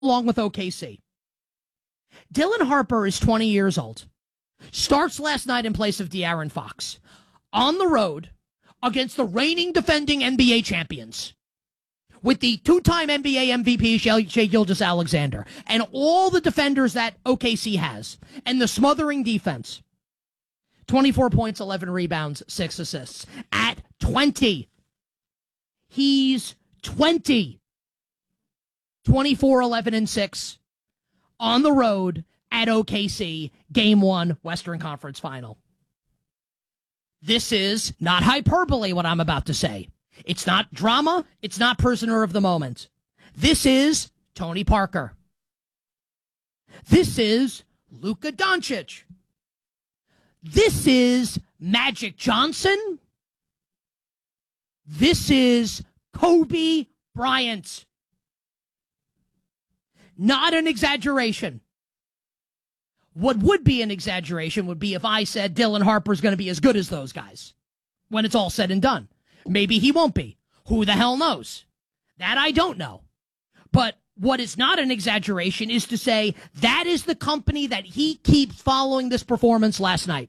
along with OKC. Dylan Harper is 20 years old. Starts last night in place of De'Aaron Fox. On the road against the reigning defending NBA champions. With the two-time NBA MVP, Shai Gilgeous-Alexander. And all the defenders that OKC has. And the smothering defense. 24 points, 11 rebounds, 6 assists. At 20. He's 20. 24, 11, and 6. On the road at OKC, Game 1, Western Conference Final. This is not hyperbole, what I'm about to say. It's not drama. It's not prisoner of the moment. This is Tony Parker. This is Luka Doncic. This is Magic Johnson. This is Kobe Bryant. Not an exaggeration. What would be an exaggeration would be if I said Dylan Harper's going to be as good as those guys when it's all said and done. Maybe he won't be. Who the hell knows? That I don't know. But what is not an exaggeration is to say that is the company that he keeps following this performance last night.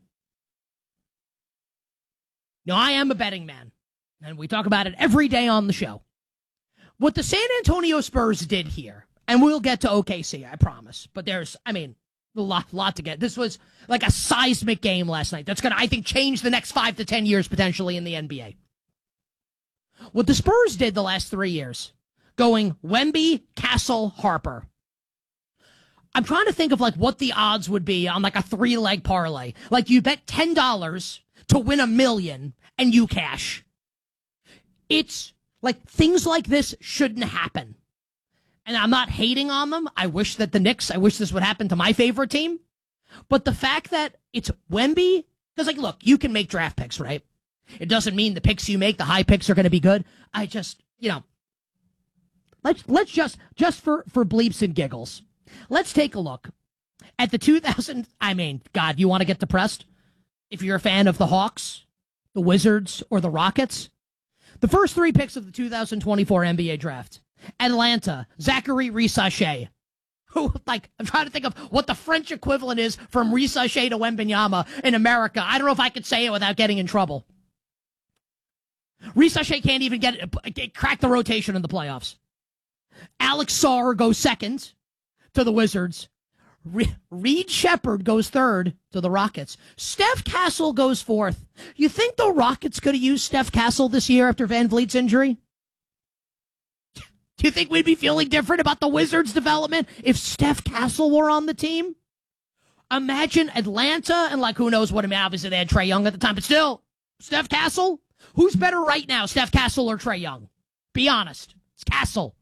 Now, I am a betting man, and we talk about it every day on the show. What the San Antonio Spurs did here, and we'll get to OKC, I promise, but there's, a lot to get. This was like a seismic game last night. That's going to, I think, change the next 5 to 10 years potentially in the NBA. What the Spurs did the last 3 years, going Wemby, Castle, Harper. I'm trying to think of like what the odds would be on like a 3-leg parlay. Like you bet $10 to win $1 million and you cash. It's like things like this shouldn't happen. And I'm not hating on them. I wish this would happen to my favorite team. But the fact that it's Wemby, because like, look, you can make draft picks, right? It doesn't mean the picks you make, the high picks are going to be good. I just, let's just for bleeps and giggles, let's take a look at the 2000. God, you want to get depressed? If you're a fan of the Hawks, the Wizards, or the Rockets, the first 3 picks of the 2024 NBA draft. Atlanta, Zachary Rissache, who, I'm trying to think of what the French equivalent is from Rissache to Wembanyama in America. I don't know if I could say it without getting in trouble. Rissache can't even crack the rotation in the playoffs. Alex Sarr goes second to the Wizards. Reed Shepherd goes third to the Rockets. Steph Castle goes fourth. You think the Rockets could have used Steph Castle this year after Van Vliet's injury? Do you think we'd be feeling different about the Wizards' development if Steph Castle were on the team? Imagine Atlanta and who knows what. Obviously they had Trae Young at the time, but still, Steph Castle? Who's better right now, Steph Castle or Trae Young? Be honest. It's Castle.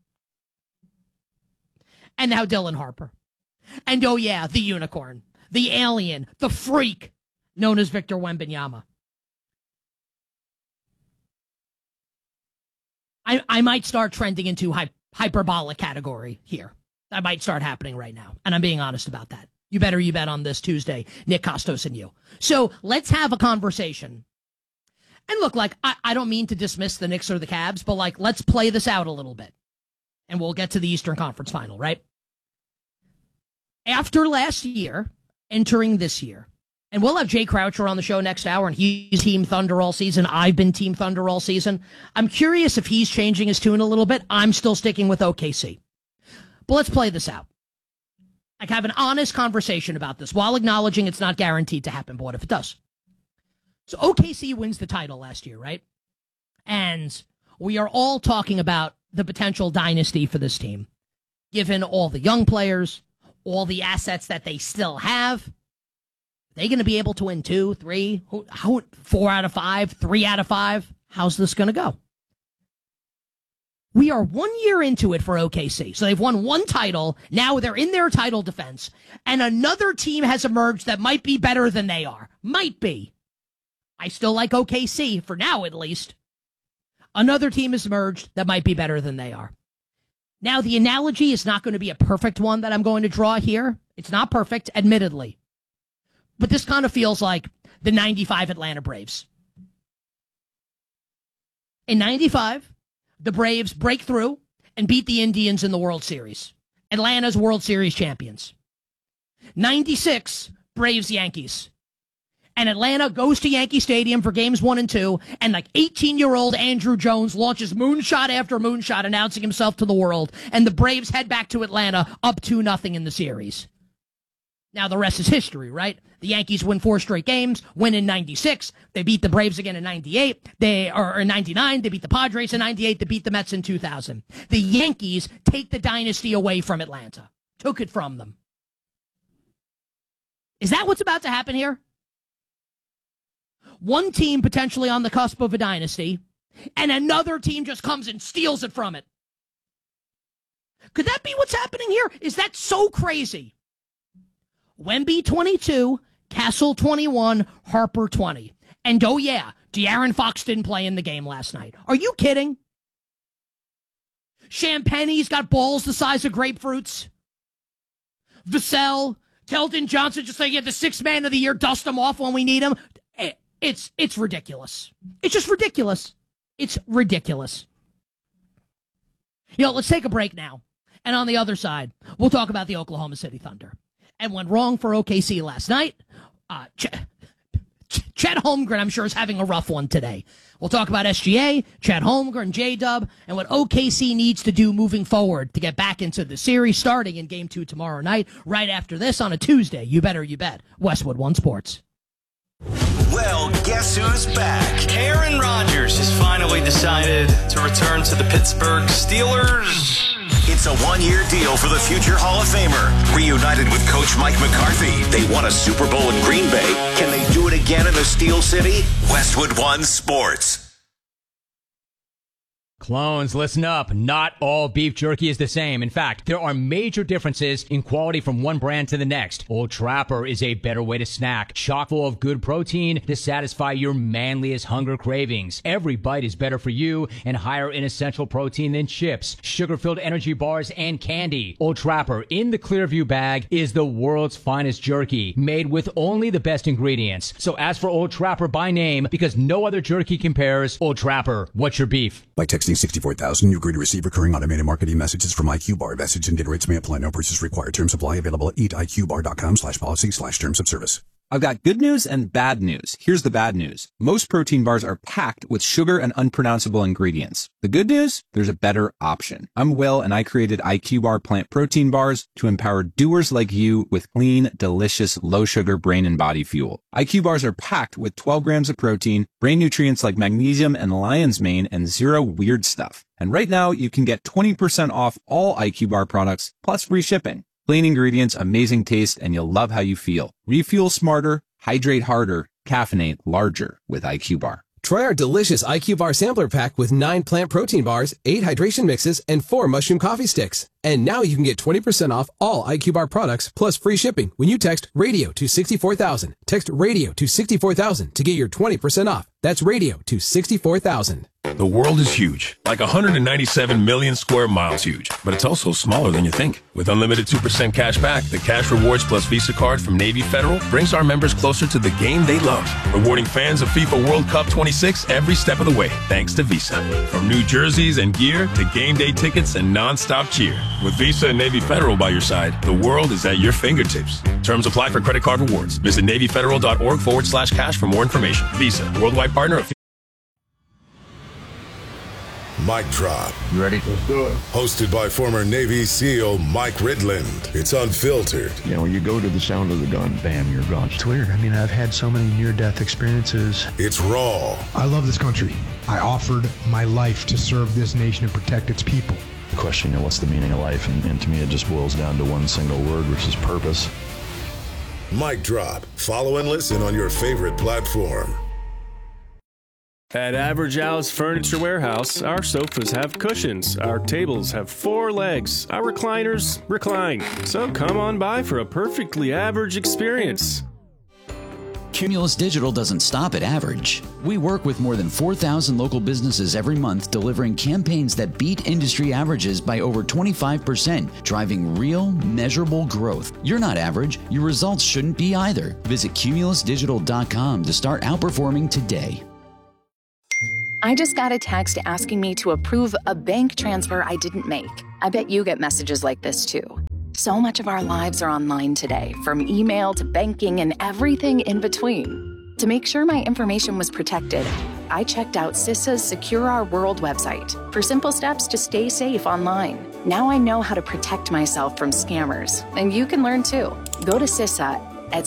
And now Dylan Harper. And oh yeah, the unicorn, the alien, the freak known as Victor Wembanyama. I might start trending into hyperbolic category here. That might start happening right now. And I'm being honest about that. You bet on this Tuesday, Nick Kostos and you. So let's have a conversation. And look, I don't mean to dismiss the Knicks or the Cavs, but let's play this out a little bit. And we'll get to the Eastern Conference Final, right? After last year, entering this year, and we'll have Jay Croucher on the show next hour, and he's Team Thunder all season. I've been Team Thunder all season. I'm curious if he's changing his tune a little bit. I'm still sticking with OKC. But let's play this out. Have an honest conversation about this while acknowledging it's not guaranteed to happen, but what if it does? So OKC wins the title last year, right? And we are all talking about the potential dynasty for this team, given all the young players, all the assets that they still have. Are they going to be able to win 2, 3, 4 out of 5, 3 out of 5? How's this going to go? We are 1 year into it for OKC. So they've won 1 title. Now they're in their title defense. And another team has emerged that might be better than they are. Might be. I still like OKC, for now at least. Another team has emerged that might be better than they are. Now, the analogy is not going to be a perfect one that I'm going to draw here. It's not perfect, admittedly. But this kind of feels like the 95 Atlanta Braves. In 95, the Braves break through and beat the Indians in the World Series. Atlanta's World Series champions. 96, Braves Yankees. And Atlanta goes to Yankee Stadium for games 1 and 2, and like 18-year-old Andrew Jones launches moonshot after moonshot, announcing himself to the world, and the Braves head back to Atlanta up 2-0 in the series. Now the rest is history, right? The Yankees win 4 straight games, win in 96. They beat the Braves again in 98. Or in 99. They beat the Padres in 98. They beat the Mets in 2000. The Yankees take the dynasty away from Atlanta. Took it from them. Is that what's about to happen here? One team potentially on the cusp of a dynasty, and another team just comes and steals it from it. Could that be what's happening here? Is that so crazy? Wemby 22, Castle 21, Harper 20. And oh yeah, De'Aaron Fox didn't play in the game last night. Are you kidding? Champagne's got balls the size of grapefruits. Vassell, Keldon Johnson just saying, yeah, the 6th man of the year, dust him off when we need him. It's ridiculous. It's just ridiculous. It's ridiculous. Let's take a break now. And on the other side, we'll talk about the Oklahoma City Thunder. And went wrong for OKC last night. Chet Holmgren, I'm sure, is having a rough one today. We'll talk about SGA, Chet Holmgren, J-Dub, and what OKC needs to do moving forward to get back into the series starting in Game 2 tomorrow night, right after this on a Tuesday. You better, you bet. Westwood One Sports. Well, guess who's back? Aaron Rodgers has finally decided to return to the Pittsburgh Steelers. It's a one-year deal for the future Hall of Famer. Reunited with Coach Mike McCarthy, they won a Super Bowl in Green Bay. Can they do it again in the Steel City? Westwood One Sports. Clones, listen up. Not all beef jerky is the same. In fact, there are major differences in quality from one brand to the next. Old Trapper is a better way to snack, chock full of good protein to satisfy your manliest hunger cravings. Every bite is better for you and higher in essential protein than chips, sugar-filled energy bars, and candy. Old Trapper in the Clearview bag is the world's finest jerky, made with only the best ingredients. So ask for Old Trapper by name because no other jerky compares. Old Trapper, what's your beef? By texting 64,000, you agree to receive recurring automated marketing messages from IQ Bar. Message and data rates may apply. No purchase required. Terms apply. Available at eatiqbar.com/policy/terms of service. I've got good news and bad news. Here's the bad news. Most protein bars are packed with sugar and unpronounceable ingredients. The good news? There's a better option. I'm Will, and I created IQ Bar plant protein bars to empower doers like you with clean, delicious, low-sugar brain and body fuel. IQ bars are packed with 12 grams of protein, brain nutrients like magnesium and lion's mane, and zero weird stuff. And right now, you can get 20% off all IQ Bar products, plus free shipping. Clean ingredients, amazing taste, and you'll love how you feel. Refuel smarter, hydrate harder, caffeinate larger with IQ Bar. Try our delicious IQ Bar sampler pack with 9 plant protein bars, 8 hydration mixes, and 4 mushroom coffee sticks. And now you can get 20% off all IQ Bar products plus free shipping when you text RADIO to 64,000. Text RADIO to 64,000 to get your 20% off. That's RADIO to 64,000. The world is huge, like 197 million square miles huge, but it's also smaller than you think. With unlimited 2% cash back, the Cash Rewards Plus Visa card from Navy Federal brings our members closer to the game they love, rewarding fans of FIFA World Cup 26 every step of the way, thanks to Visa. From new jerseys and gear to game day tickets and non-stop cheer. With Visa and Navy Federal by your side, the world is at your fingertips. Terms apply for credit card rewards. Visit NavyFederal.org/cash for more information. Visa, worldwide partner of Mic Drop. You ready? Let's do it. Hosted by former Navy SEAL Mike Ridland. It's unfiltered. You know, when you go to the sound of the gun, bam, you're gone. It's weird. I mean, I've had so many near-death experiences. It's raw. I love this country. I offered my life to serve this nation and protect its people. The question, what's the meaning of life? And to me, it just boils down to one single word, which is purpose. Mic Drop. Follow and listen on your favorite platform. At Average Al's Furniture Warehouse, our sofas have cushions, our tables have 4 legs, our recliners recline. So come on by for a perfectly average experience. Cumulus Digital doesn't stop at average. We work with more than 4,000 local businesses every month, delivering campaigns that beat industry averages by over 25%, driving real, measurable growth. You're not average. Your results shouldn't be either. Visit cumulusdigital.com to start outperforming today. I just got a text asking me to approve a bank transfer I didn't make. I bet you get messages like this too. So much of our lives are online today, from email to banking and everything in between. To make sure my information was protected, I checked out CISA's Secure Our World website for simple steps to stay safe online. Now I know how to protect myself from scammers, and you can learn too. Go to CISA at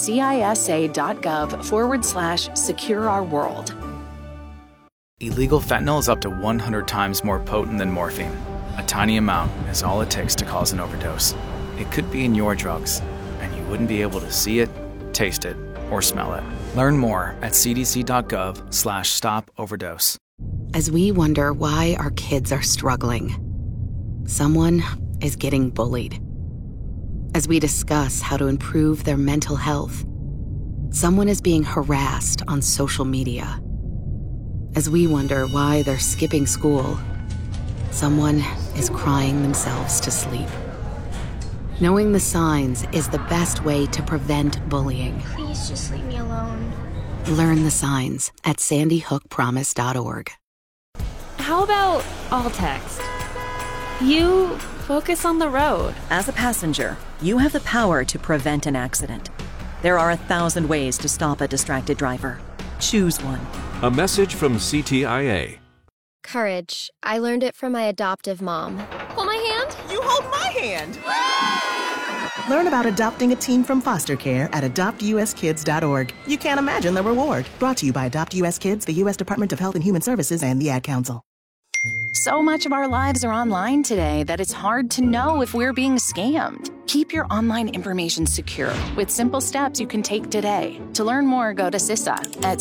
cisa.gov/Secure Our World. Illegal fentanyl is up to 100 times more potent than morphine. A tiny amount is all it takes to cause an overdose. It could be in your drugs, and you wouldn't be able to see it, taste it, or smell it. Learn more at cdc.gov/stop-overdose. As we wonder why our kids are struggling, someone is getting bullied. As we discuss how to improve their mental health, someone is being harassed on social media. As we wonder why they're skipping school, someone is crying themselves to sleep. Knowing the signs is the best way to prevent bullying. Please just leave me alone. Learn the signs at sandyhookpromise.org. How about all text? You focus on the road. As a passenger, you have the power to prevent an accident. There are 1,000 ways to stop a distracted driver. Choose one. A message from CTIA. Courage. I learned it from my adoptive mom. Hold my hand. You hold my hand. Learn about adopting a teen from foster care at adoptuskids.org. You can't imagine the reward. Brought to you by Adopt US Kids, the U.S. Department of Health and Human Services, and the Ad Council. So much of our lives are online today that it's hard to know if we're being scammed. Keep your online information secure with simple steps you can take today. To learn more, go to CISA at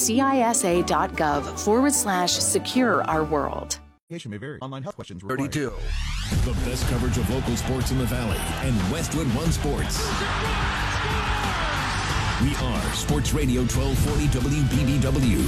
cisa.gov/Secure Our World. May vary. Online health questions 32. The best coverage of local sports in the Valley and Westwood One Sports. We are Sports Radio 1240 WBBW.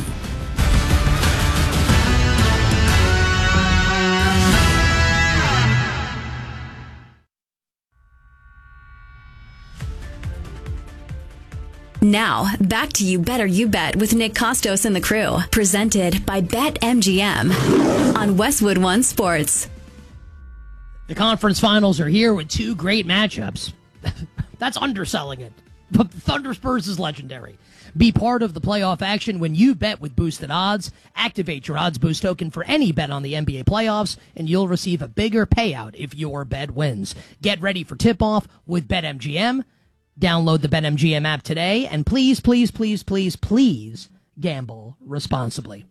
Now, back to You Better You Bet with Nick Costos and the crew. Presented by BetMGM on Westwood One Sports. The conference finals are here with two great matchups. That's underselling it. But Thunder Spurs is legendary. Be part of the playoff action when you bet with boosted odds. Activate your odds boost token for any bet on the NBA playoffs, and you'll receive a bigger payout if your bet wins. Get ready for tip-off with BetMGM. Download the BetMGM app today, and please, please, please, please, please gamble responsibly.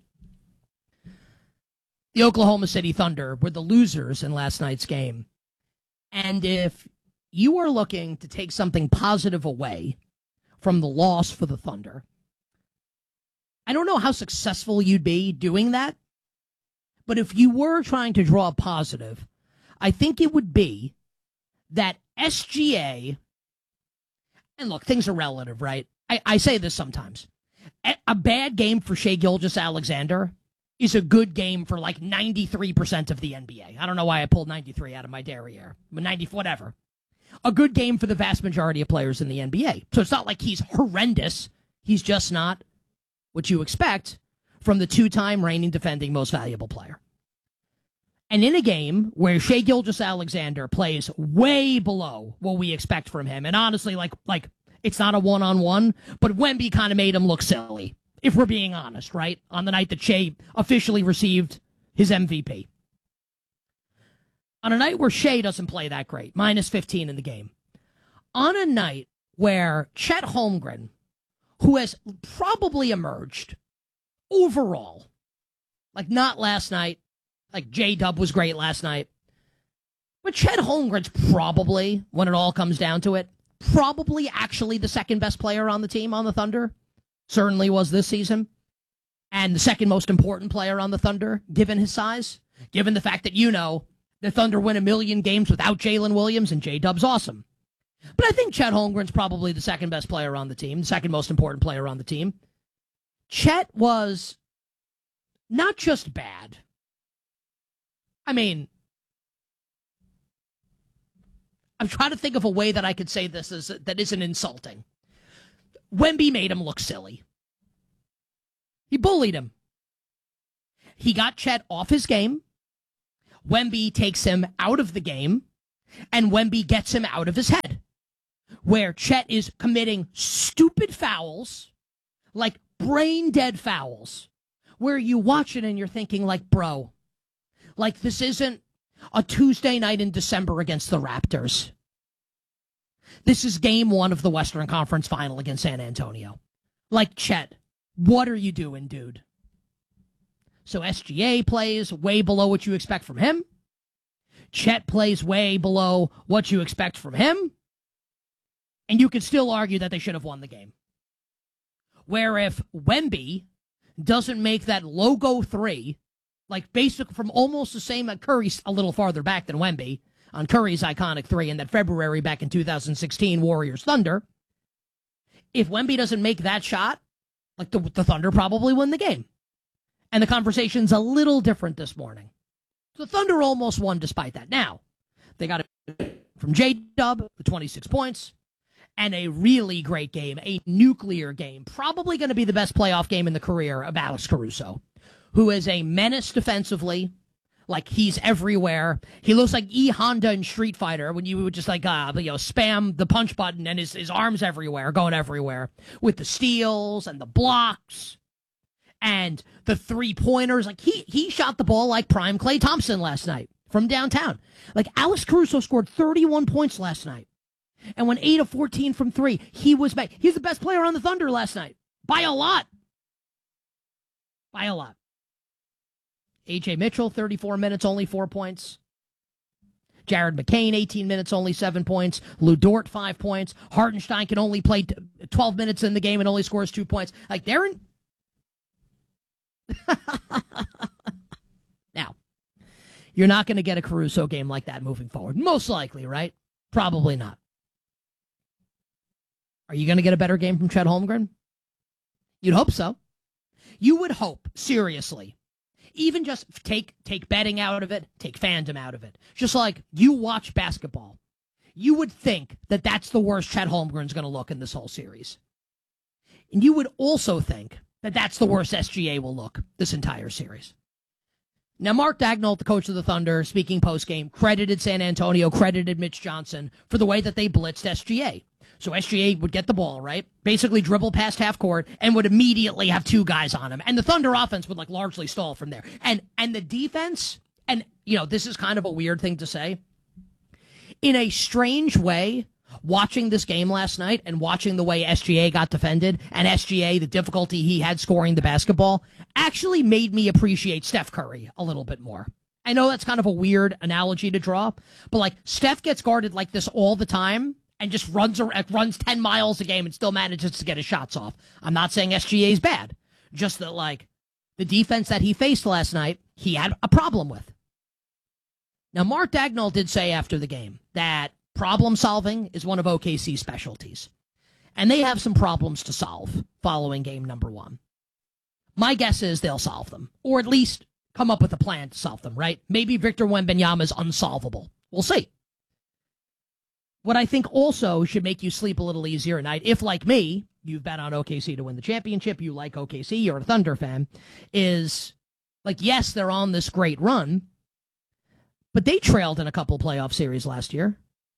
The Oklahoma City Thunder were the losers in last night's game. And if you are looking to take something positive away from the loss for the Thunder, I don't know how successful you'd be doing that, but if you were trying to draw a positive, I think it would be that SGA... And look, things are relative, right? I say this sometimes. A bad game for Shai Gilgeous-Alexander is a good game for like 93% of the NBA. I don't know why I pulled 93 out of my derriere, but 90, whatever. A good game for the vast majority of players in the NBA. So it's not like he's horrendous. He's just not what you expect from the two-time reigning defending most valuable player. And in a game where Shai Gilgeous-Alexander plays way below what we expect from him, and honestly, like it's not a one-on-one, but Wemby kind of made him look silly, if we're being honest, right? On the night that Shai officially received his MVP. On a night where Shai doesn't play that great, minus 15 in the game. On a night where Chet Holmgren, who has probably emerged overall, like not last night, like J-Dub was great last night. But Chet Holmgren's probably, when it all comes down to it, probably actually the second best player on the team on the Thunder. Certainly was this season. And the second most important player on the Thunder, given his size. Given the fact that, the Thunder win 1 million games without Jalen Williams, and J-Dub's awesome. But I think Chet Holmgren's probably the second best player on the team, the second most important player on the team. Chet was not just bad. I mean, I'm trying to think of a way that I could say this that isn't insulting. Wemby made him look silly. He bullied him. He got Chet off his game. Wemby takes him out of the game and Wemby gets him out of his head, where Chet is committing stupid fouls, like brain-dead fouls, where you watch it and you're thinking, like, bro, like this isn't a Tuesday night in December against the Raptors. This is game 1 of the Western Conference Final against San Antonio. Like, Chet, what are you doing, dude? So SGA plays way below what you expect from him. Chet plays way below what you expect from him. And you could still argue that they should have won the game. Where if Wemby doesn't make that logo 3, like basically from almost the same, Curry's a little farther back than Wemby, on Curry's iconic 3 in that February back in 2016 Warriors Thunder. If Wemby doesn't make that shot, like the Thunder probably win the game. And the conversation's a little different this morning. The Thunder almost won despite that. Now, they got it from J-Dub for 26 points and a really great game, a nuclear game, probably going to be the best playoff game in the career of Alex Caruso, who is a menace defensively. Like, he's everywhere. He looks like E. Honda in Street Fighter when you would just spam the punch button and his arms everywhere, going everywhere with the steals and the blocks and the 3-pointers. Like, he shot the ball like prime Klay Thompson last night from downtown. Like, Alex Caruso scored 31 points last night and went 8 of 14 from 3. He's the best player on the Thunder last night by a lot. By a lot. A.J. Mitchell, 34 minutes, only 4 points. Jared McCain, 18 minutes, only 7 points. Lou Dort, 5 points. Hartenstein can only play 12 minutes in the game and only scores 2 points. Like, they're in... Now, you're not going to get a Caruso game like that moving forward. Most likely, right? Probably not. Are you going to get a better game from Chet Holmgren? You'd hope so. You would hope, seriously. Even just take betting out of it, take fandom out of it. Just like you watch basketball, you would think that that's the worst Chet Holmgren's going to look in this whole series. And you would also think that that's the worst SGA will look this entire series. Now, Mark Daigneault, the coach of the Thunder, speaking post-game, credited San Antonio, credited Mitch Johnson for the way that they blitzed SGA. So SGA would get the ball, right? Basically dribble past half court and would immediately have 2 guys on him. And the Thunder offense would largely stall from there. And the defense, and this is kind of a weird thing to say. In a strange way, watching this game last night and watching the way SGA got defended and SGA, the difficulty he had scoring the basketball, actually made me appreciate Steph Curry a little bit more. I know that's kind of a weird analogy to draw, but Steph gets guarded like this all the time and just runs 10 miles a game and still manages to get his shots off. I'm not saying SGA is bad. Just that, the defense that he faced last night, he had a problem with. Now, Mark Daigneault did say after the game that problem solving is one of OKC's specialties. And they have some problems to solve following game number 1. My guess is they'll solve them, or at least come up with a plan to solve them, right? Maybe Victor Wembanyama is unsolvable. We'll see. What I think also should make you sleep a little easier at night, if, like me, you've bet on OKC to win the championship, you like OKC, you're a Thunder fan, is, yes, they're on this great run, but they trailed in a couple playoff series last year.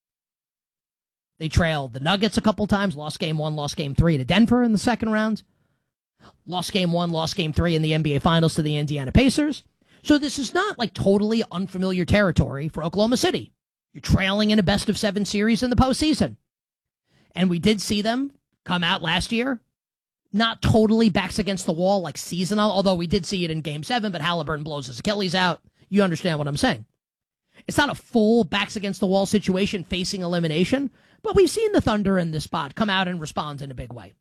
They trailed the Nuggets a couple times, lost game 1, lost game 3 to Denver in the second round, lost game 1, lost game 3 in the NBA Finals to the Indiana Pacers. So this is not, totally unfamiliar territory for Oklahoma City. You're trailing in a best-of-7 series in the postseason. And we did see them come out last year, not totally backs against the wall like seasonal, although we did see it in Game 7, but Halliburton blows his Achilles out. You understand what I'm saying. It's not a full backs-against-the-wall situation facing elimination, but we've seen the Thunder in this spot come out and respond in a big way.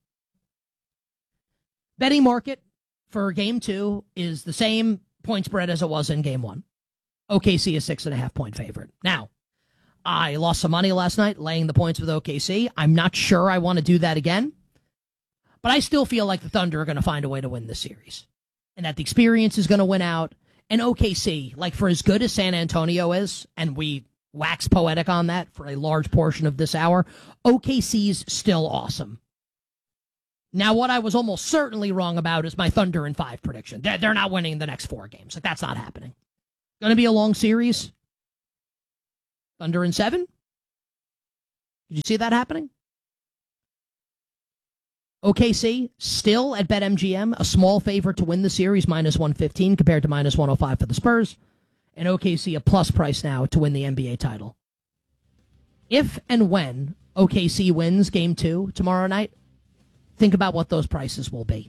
Betting market for Game 2 is the same point spread as it was in Game 1. OKC is 6.5-point favorite. Now, I lost some money last night laying the points with OKC. I'm not sure I want to do that again. But I still feel like the Thunder are going to find a way to win this series. And that the experience is going to win out. And OKC, for as good as San Antonio is, and we wax poetic on that for a large portion of this hour, OKC's still awesome. Now, what I was almost certainly wrong about is my Thunder in 5 prediction. They're not winning the next 4 games. That's not happening. Going to be a long series. Thunder in 7? Did you see that happening? OKC still at BetMGM, a small favorite to win the series, minus 115 compared to minus 105 for the Spurs. And OKC a plus price now to win the NBA title. If and when OKC wins Game 2 tomorrow night, think about what those prices will be.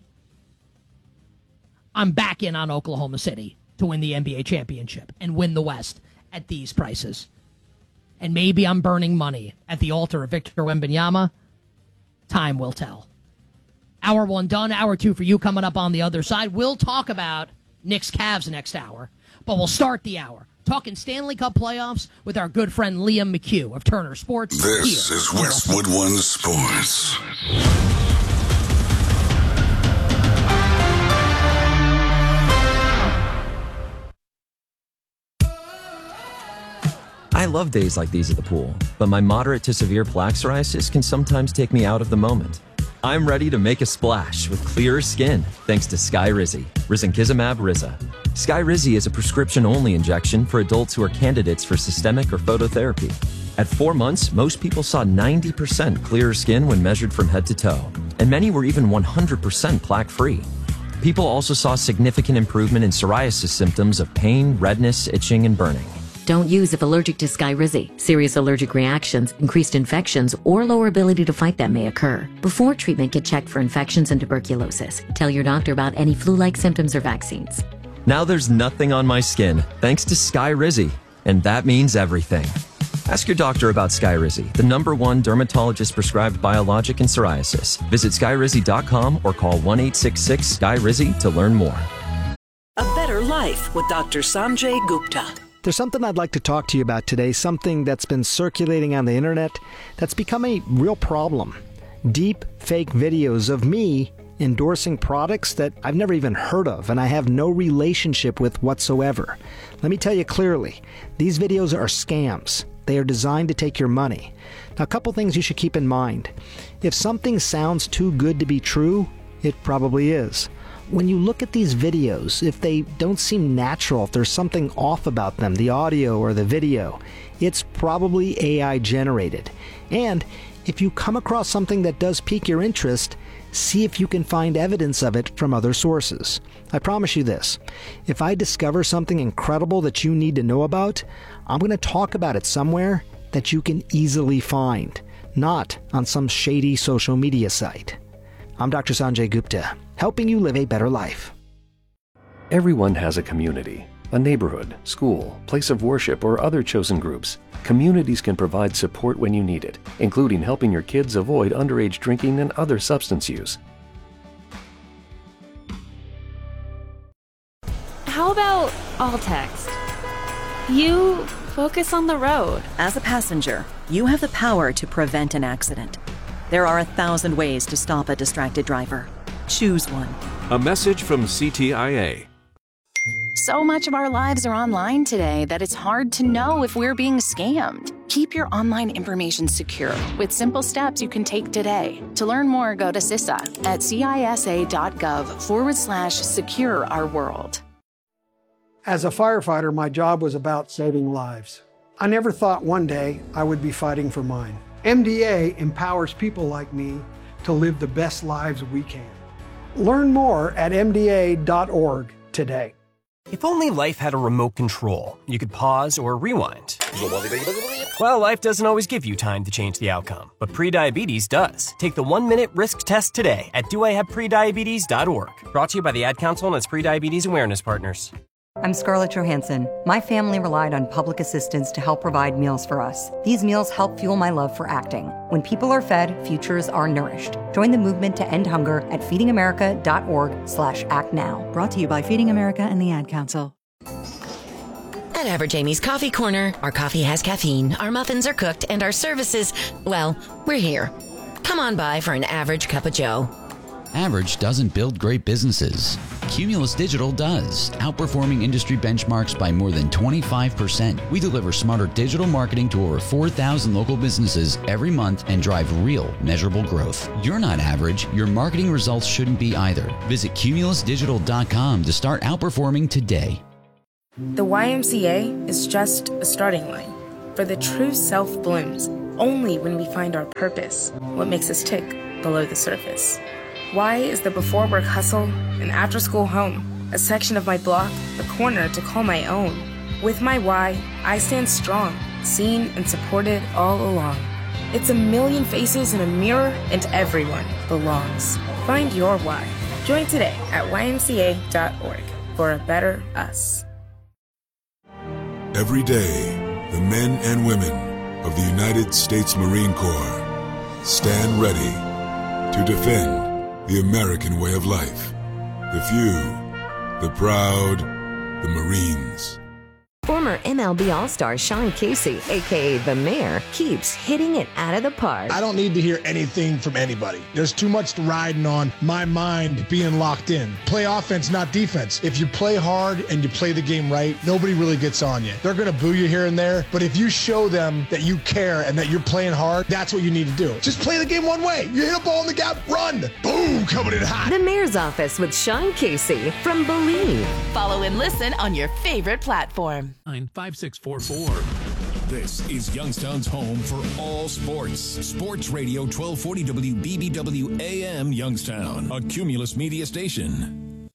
I'm back in on Oklahoma City to win the NBA championship and win the West at these prices. And maybe I'm burning money at the altar of Victor Wembanyama. Time will tell. Hour 1 done, hour 2 for you coming up on the other side. We'll talk about Knicks Cavs next hour, but we'll start the hour talking Stanley Cup playoffs with our good friend Liam McHugh of Turner Sports. This is Westwood One Sports. I love days like these at the pool, but my moderate to severe plaque psoriasis can sometimes take me out of the moment. I'm ready to make a splash with clearer skin thanks to Skyrizi, risankizumab Riza. Skyrizi is a prescription-only injection for adults who are candidates for systemic or phototherapy. At 4 months, most people saw 90% clearer skin when measured from head to toe, and many were even 100% plaque-free. People also saw significant improvement in psoriasis symptoms of pain, redness, itching, and burning. Don't use if allergic to Skyrizi. Serious allergic reactions, increased infections, or lower ability to fight them may occur. Before treatment, get checked for infections and tuberculosis. Tell your doctor about any flu-like symptoms or vaccines. Now there's nothing on my skin thanks to Skyrizi, and that means everything. Ask your doctor about Skyrizi, the #1 dermatologist-prescribed biologic in psoriasis. Visit Skyrizi.com or call 1-866-SKYRIZI to learn more. A Better Life with Dr. Sanjay Gupta. There's something I'd like to talk to you about today, something that's been circulating on the internet that's become a real problem. Deep fake videos of me endorsing products that I've never even heard of and I have no relationship with whatsoever. Let me tell you clearly, these videos are scams. They are designed to take your money. Now, a couple things you should keep in mind. If something sounds too good to be true, it probably is. When you look at these videos, if they don't seem natural, if there's something off about them, the audio or the video, it's probably AI generated. And if you come across something that does pique your interest, see if you can find evidence of it from other sources. I promise you this, if I discover something incredible that you need to know about, I'm going to talk about it somewhere that you can easily find, not on some shady social media site. I'm Dr. Sanjay Gupta, helping you live a better life. Everyone has a community, a neighborhood, school, place of worship, or other chosen groups. Communities can provide support when you need it, including helping your kids avoid underage drinking and other substance use. How about all text? You focus on the road. As a passenger, you have the power to prevent an accident. There are 1,000 ways to stop a distracted driver. Choose one. A message from CTIA. So much of our lives are online today that it's hard to know if we're being scammed. Keep your online information secure with simple steps you can take today. To learn more, go to CISA at CISA.gov/secure our world. As a firefighter, my job was about saving lives. I never thought one day I would be fighting for mine. MDA empowers people like me to live the best lives we can. Learn more at MDA.org today. If only life had a remote control, you could pause or rewind. Well, life doesn't always give you time to change the outcome, but prediabetes does. Take the 1-minute risk test today at doihaveprediabetes.org. Brought to you by the Ad Council and its prediabetes awareness partners. I'm Scarlett Johansson. My family relied on public assistance to help provide meals for us. These meals help fuel my love for acting. When people are fed, futures are nourished. Join the movement to end hunger at feedingamerica.org/actnow. Brought to you by Feeding America and the Ad Council. At Average Amy's Coffee Corner, our coffee has caffeine, our muffins are cooked, and our services, well, we're here. Come on by for an average cup of joe. Average doesn't build great businesses. Cumulus Digital does, outperforming industry benchmarks by more than 25%. We deliver smarter digital marketing to over 4,000 local businesses every month and drive real, measurable growth. You're not average. Your marketing results shouldn't be either. Visit cumulusdigital.com to start outperforming today. The YMCA is just a starting line. For the true self blooms only when we find our purpose, what makes us tick below the surface. Why is the before work hustle and after school home, a section of my block, a corner to call my own? With my why, I stand strong, seen and supported all along. It's a million faces in a mirror and everyone belongs. Find your why. Join today at ymca.org for a better us. Every day, the men and women of the United States Marine Corps stand ready to defend the American way of life. The few, the proud, the Marines. Former MLB All-Star Sean Casey, a.k.a. The Mayor, keeps hitting it out of the park. I don't need to hear anything from anybody. There's too much riding on my mind being locked in. Play offense, not defense. If you play hard and you play the game right, nobody really gets on you. They're going to boo you here and there, but if you show them that you care and that you're playing hard, that's what you need to do. Just play the game one way. You hit a ball in the gap, run. Boom, coming in hot. The Mayor's Office with Sean Casey from Believe. Follow and listen on your favorite platform. 95644. This is Youngstown's home for all sports. Sports Radio 1240 WBBW AM Youngstown, a Cumulus media station.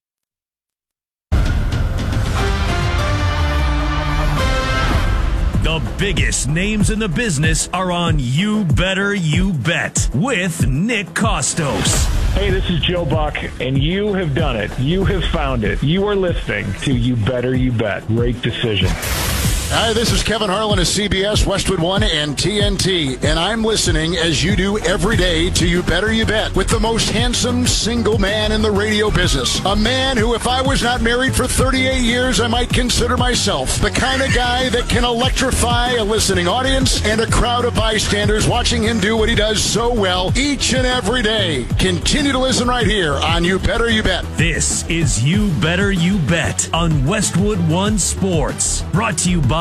The biggest names in the business are on You Better You Bet with Nick Costos. Hey, this is Joe Buck, and you have done it. You have found it. You are listening to You Better You Bet. Great decision. Hi, this is Kevin Harlan of CBS, Westwood One, and TNT, and I'm listening, as you do every day, to You Better You Bet with the most handsome single man in the radio business. A man who, if I was not married for 38 years, I might consider myself the kind of guy that can electrify a listening audience and a crowd of bystanders watching him do what he does so well each and every day. Continue to listen right here on You Better You Bet. This is You Better You Bet on Westwood One Sports, brought to you by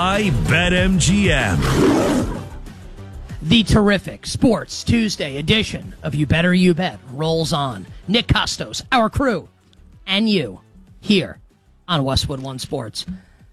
BetMGM. The terrific Sports Tuesday edition of You Better You Bet rolls on. Nick Costos, our crew, and you here on Westwood One Sports.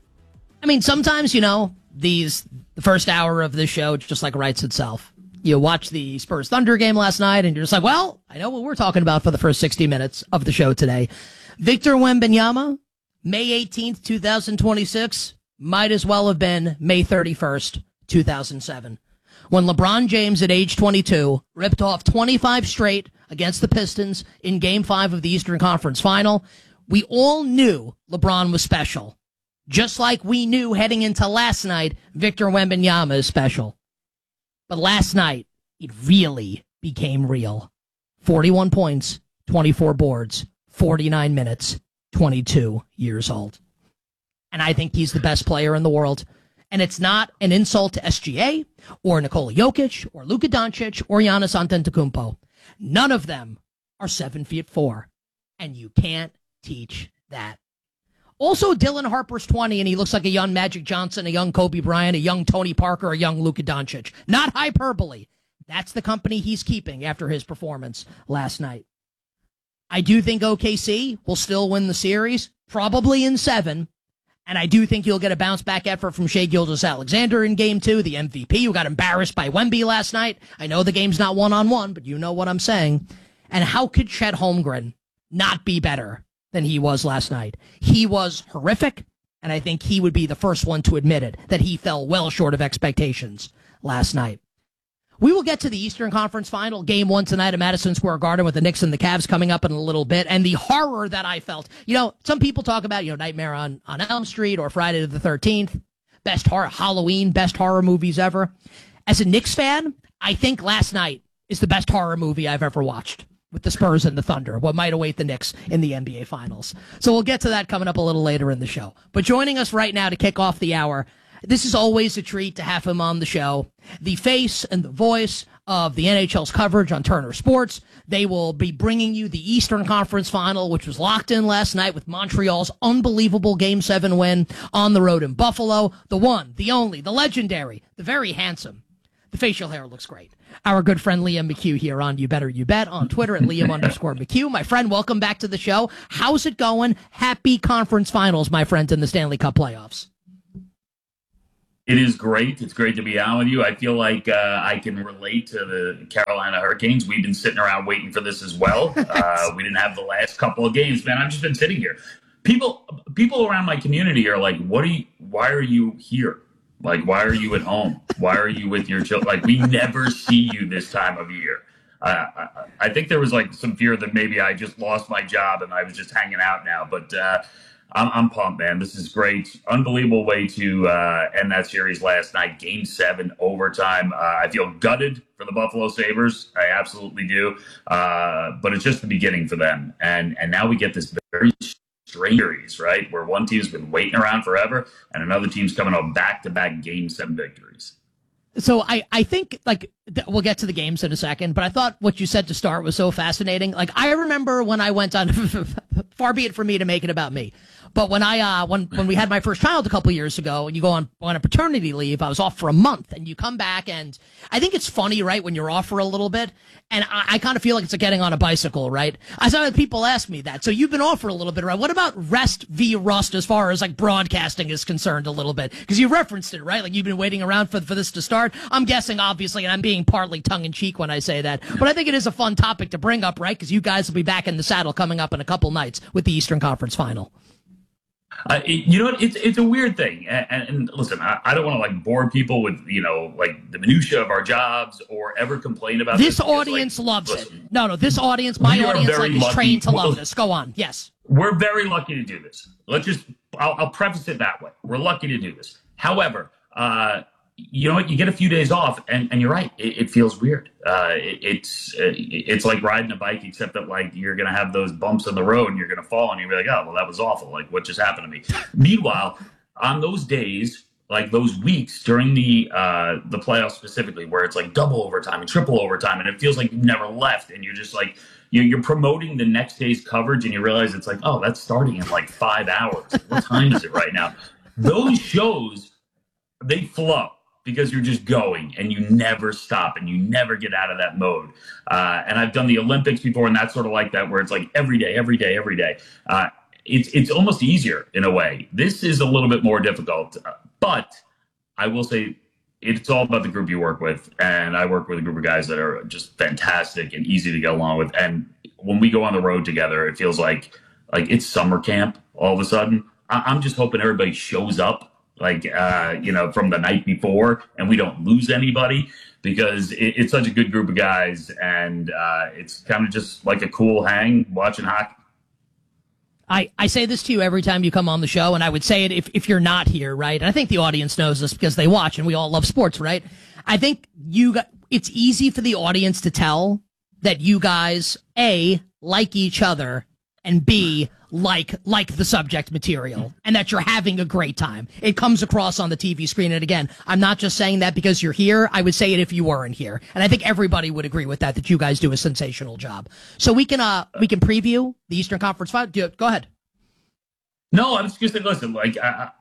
I mean, sometimes, the first hour of this show just like writes itself. You watch the Spurs Thunder game last night and you're just like, well, I know what we're talking about for the first 60 minutes of the show today. Victor Wembanyama, May 18th, 2026. Might as well have been May 31st, 2007, when LeBron James at age 22 ripped off 25 straight against the Pistons in Game 5 of the Eastern Conference Final. We all knew LeBron was special, just like we knew heading into last night Victor Wembanyama is special. But last night, it really became real. 41 points, 24 boards, 49 minutes, 22 years old. And I think he's the best player in the world. And it's not an insult to SGA or Nikola Jokic or Luka Doncic or Giannis Antetokounmpo. None of them are 7'4", and you can't teach that. Also, Dylan Harper's 20, and he looks like a young Magic Johnson, a young Kobe Bryant, a young Tony Parker, a young Luka Doncic. Not hyperbole. That's the company he's keeping after his performance last night. I do think OKC will still win the series, probably in 7. And I do think you'll get a bounce-back effort from Shai Gilgeous-Alexander in Game 2, the MVP who got embarrassed by Wemby last night. I know the game's not one-on-one, but you know what I'm saying. And how could Chet Holmgren not be better than he was last night? He was horrific, and I think he would be the first one to admit it, that he fell well short of expectations last night. We will get to the Eastern Conference Final, Game 1 tonight at Madison Square Garden with the Knicks and the Cavs coming up in a little bit, and the horror that I felt. Some people talk about, Nightmare on Elm Street or Friday the 13th, best horror, Halloween, best horror movies ever. As a Knicks fan, I think last night is the best horror movie I've ever watched, with the Spurs and the Thunder, what might await the Knicks in the NBA Finals. So we'll get to that coming up a little later in the show. But joining us right now to kick off the hour, this is always a treat to have him on the show. The face and the voice of the NHL's coverage on Turner Sports. They will be bringing you the Eastern Conference Final, which was locked in last night with Montreal's unbelievable Game 7 win on the road in Buffalo. The one, the only, the legendary, the very handsome. The facial hair looks great. Our good friend Liam McHugh here on You Better You Bet on Twitter at Liam_McHugh. My friend, welcome back to the show. How's it going? Happy conference finals, my friends, in the Stanley Cup playoffs. It is great. It's great to be on with you. I feel like I can relate to the Carolina Hurricanes. We've been sitting around waiting for this as well. We didn't have the last couple of games, man. I've just been sitting here. People around my community are like, why are you here? Like, why are you at home? Why are you with your children? Like, we never see you this time of year. I think there was like some fear that maybe I just lost my job and I was just hanging out now. But I'm pumped, man. This is great. Unbelievable way to end that series last night. Game 7, overtime. I feel gutted for the Buffalo Sabres. I absolutely do. But it's just the beginning for them. And now we get this very strange series, right? Where one team's been waiting around forever and another team's coming on back-to-back Game 7 victories. So I think, like, we'll get to the games in a second, but I thought what you said to start was so fascinating. Like, I remember when I went on, far be it from me to make it about me, but when when we had my first child a couple years ago, and you go on a paternity leave, I was off for a month, and you come back, and I think it's funny, right, when you're off for a little bit, and I kind of feel like it's like getting on a bicycle, right? I saw people ask me that. So you've been off for a little bit, right? What about rest v. rust as far as like broadcasting is concerned a little bit? Because you referenced it, right? Like you've been waiting around for this to start. I'm guessing, obviously, and I'm being partly tongue-in-cheek when I say that, but I think it is a fun topic to bring up, right? Because you guys will be back in the saddle coming up in a couple nights with the Eastern Conference Final. You know what? It's a weird thing. And listen, I don't want to like bore people with, like the minutia of our jobs or ever complain about this. Audience loves it. No, this audience, my audience is trained to love this. Go on. Yes. We're very lucky to do this. I'll preface it that way. We're lucky to do this. However, you know what? You get a few days off, and you're right. It feels weird. It's like riding a bike, except that like you're gonna have those bumps in the road, and you're gonna fall, and you're like, oh, well, that was awful. Like, what just happened to me? Meanwhile, on those days, like those weeks during the playoffs specifically, where it's like double overtime and triple overtime, and it feels like you've never left, and you're just like you're promoting the next day's coverage, and you realize it's like, oh, that's starting in like 5 hours. What time is it right now? Those shows, they flow. Because you're just going and you never stop and you never get out of that mode. And I've done the Olympics before, and that's sort of like that, where it's like every day. It's almost easier in a way. This is a little bit more difficult, but I will say it's all about the group you work with. And I work with a group of guys that are just fantastic and easy to get along with. And when we go on the road together, it feels like it's summer camp all of a sudden. I'm just hoping everybody shows up. From the night before, and we don't lose anybody, because it's such a good group of guys, and it's kind of just like a cool hang watching hockey. I say this to you every time you come on the show, and I would say it if you're not here, right? And I think the audience knows this because they watch, and we all love sports, right? I think it's easy for the audience to tell that you guys, A, like each other, and B, like the subject material, and that you're having a great time. It comes across on the TV screen. And again, I'm not just saying that because you're here. I would say it if you weren't here. And I think everybody would agree with that you guys do a sensational job. So we can preview the Eastern Conference Final. Go ahead. No, I'm just going to say, listen, like,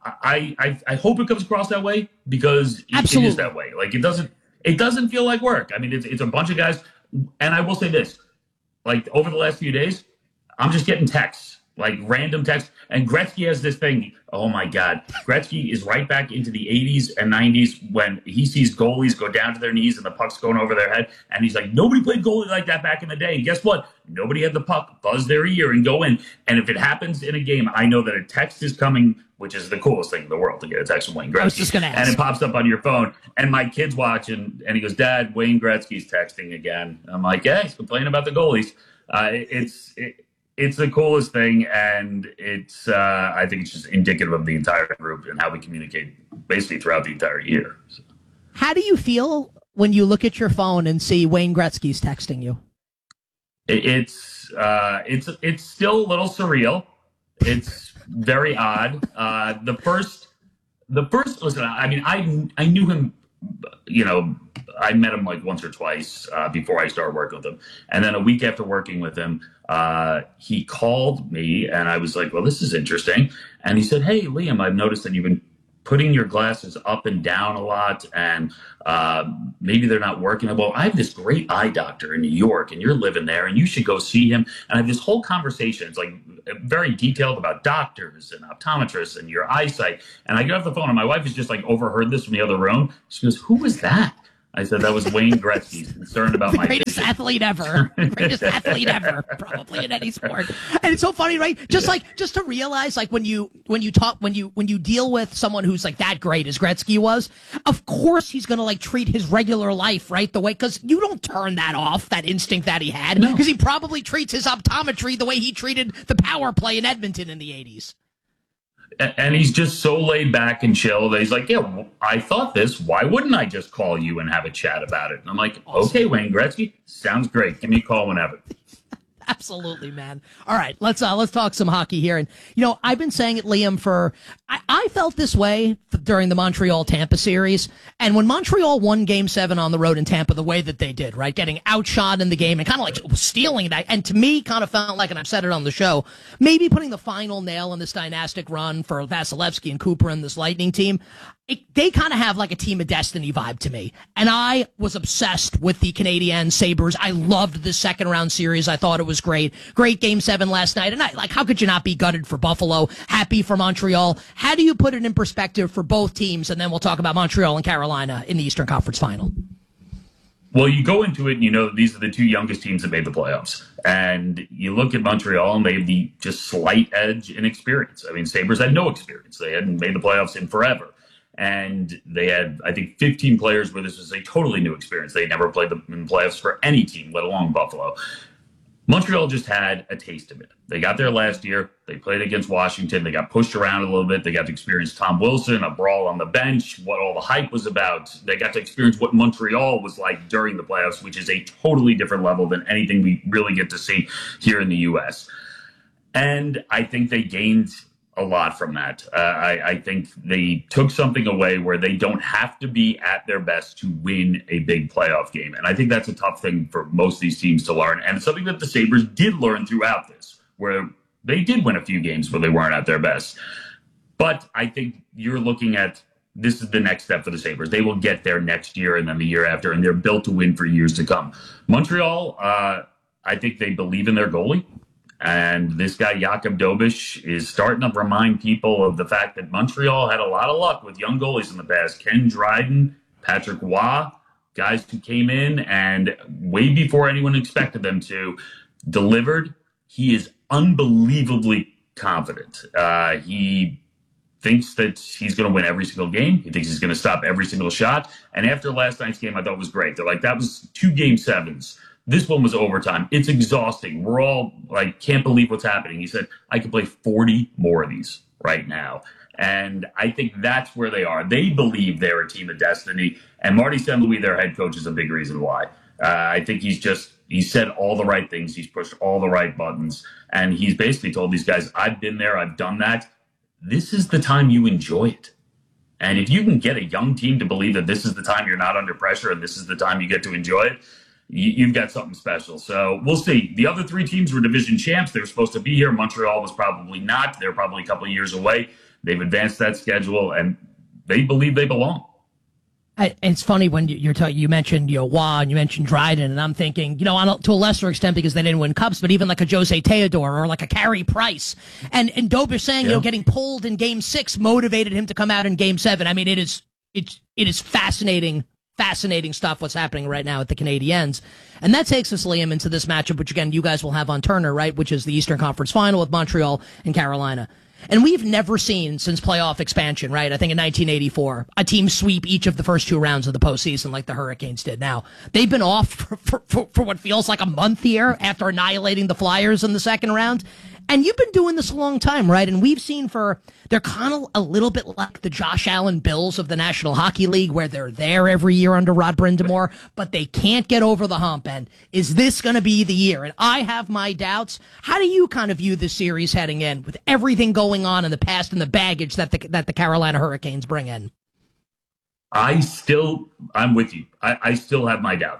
I hope it comes across that way, because it is that way. Like, it doesn't feel like work. I mean, it's a bunch of guys. And I will say this, like, over the last few days, I'm just getting texts, like random texts. And Gretzky has this thing. Oh, my God. Gretzky is right back into the 80s and 90s when he sees goalies go down to their knees and the puck's going over their head. And he's like, nobody played goalie like that back in the day. And guess what? Nobody had the puck buzz their ear and go in. And if it happens in a game, I know that a text is coming, which is the coolest thing in the world, to get a text from Wayne Gretzky. I was just going to ask. And it pops up on your phone. And my kid's watching, and he goes, Dad, Wayne Gretzky's texting again. I'm like, yeah, he's complaining about the goalies. It's the coolest thing, and I think it's just indicative of the entire group and how we communicate basically throughout the entire year. So. How do you feel when you look at your phone and see Wayne Gretzky's texting you? It's still a little surreal. It's very odd. The first. Listen, I mean, I knew him. I met him like once or twice before I started working with him. And then a week after working with him, he called me, and I was like, well, this is interesting. And he said, hey, Liam, I've noticed that you've been putting your glasses up and down a lot, and maybe they're not working. Well, I have this great eye doctor in New York, and you're living there, and you should go see him. And I have this whole conversation. It's like very detailed about doctors and optometrists and your eyesight. And I get off the phone, and my wife has just like overheard this from the other room. She goes, "Who was that?" I said, "That was Wayne Gretzky. He's concerned about my greatest vision." athlete ever. Greatest athlete ever, probably in any sport. And it's so funny, right? Just to realize, like, when you deal with someone who's like that great as Gretzky was, of course he's gonna like treat his regular life, right, the way, because you don't turn that off, that instinct that he had, because he probably treats his optometry the way he treated the power play in Edmonton in the 80s. And he's just so laid back and chill that he's like, "Yeah, I thought this. Why wouldn't I just call you and have a chat about it?" And I'm like, "Okay, Wayne Gretzky, sounds great. Give me a call whenever." Absolutely, man. All right, let's talk some hockey here. And, you know, I've been saying it, Liam, I felt this way during the Montreal-Tampa series. And when Montreal won Game 7 on the road in Tampa the way that they did, right, getting outshot in the game and kind of like stealing it, and to me kind of felt like, and I've said it on the show, maybe putting the final nail in this dynastic run for Vasilevsky and Cooper and this Lightning team, they kind of have like a Team of Destiny vibe to me. And I was obsessed with the Canadiens Sabres. I loved the second round series. I thought it was great. Great Game 7 last night. And how could you not be gutted for Buffalo? Happy for Montreal. How do you put it in perspective for both teams? And then we'll talk about Montreal and Carolina in the Eastern Conference Final. Well, you go into it and you know these are the two youngest teams that made the playoffs. And you look at Montreal and they have the just slight edge in experience. I mean, Sabres had no experience. They hadn't made the playoffs in forever. And they had, I think, 15 players where this was a totally new experience. They never played in the playoffs for any team, let alone Buffalo. Montreal just had a taste of it. They got there last year. They played against Washington. They got pushed around a little bit. They got to experience Tom Wilson, a brawl on the bench, what all the hype was about. They got to experience what Montreal was like during the playoffs, which is a totally different level than anything we really get to see here in the U.S. And I think they gained a lot from that. I think they took something away where they don't have to be at their best to win a big playoff game. And I think that's a tough thing for most of these teams to learn. And something that the Sabres did learn throughout this, where they did win a few games where they weren't at their best. But I think you're looking at, this is the next step for the Sabres. They will get there next year and then the year after, and they're built to win for years to come. Montreal, I think they believe in their goalie. And this guy, Jakub Dobeš, is starting to remind people of the fact that Montreal had a lot of luck with young goalies in the past. Ken Dryden, Patrick Waugh, guys who came in and way before anyone expected them to, delivered. He is unbelievably confident. He thinks that he's going to win every single game. He thinks he's going to stop every single shot. And after last night's game, I thought was great. They're like, that was 2 Game 7s. This one was overtime. It's exhausting. We're all like, can't believe what's happening. He said, I could play 40 more of these right now. And I think that's where they are. They believe they're a team of destiny. And Marty St. Louis, their head coach, is a big reason why. I think he said all the right things. He's pushed all the right buttons. And he's basically told these guys, I've been there. I've done that. This is the time you enjoy it. And if you can get a young team to believe that this is the time you're not under pressure and this is the time you get to enjoy it, you've got something special. So we'll see. The other 3 teams were division champs. They were supposed to be here. Montreal was probably not. They're probably a couple of years away. They've advanced that schedule, and they believe they belong. It's funny when you mentioned Waugh and you mentioned Dryden, and I'm thinking, to a lesser extent because they didn't win cups, but even like a Jose Teodoro or like a Carey Price, and Dobeš saying getting pulled in Game 6 motivated him to come out in Game 7. I mean, it is fascinating stuff what's happening right now at the Canadiens. And that takes us, Liam, into this matchup, which again, you guys will have on Turner, right? Which is the Eastern Conference Final with Montreal and Carolina. And we've never seen since playoff expansion, right? I think in 1984, a team sweep each of the first 2 rounds of the postseason like the Hurricanes did. Now, they've been off for what feels like a month here after annihilating the Flyers in the second round. And you've been doing this a long time, right? And we've seen they're kind of a little bit like the Josh Allen Bills of the National Hockey League, where they're there every year under Rod Brind'Amour, but they can't get over the hump. And is this going to be the year? And I have my doubts. How do you kind of view this series heading in with everything going on in the past and the baggage that the Carolina Hurricanes bring in? I'm with you. I still have my doubts.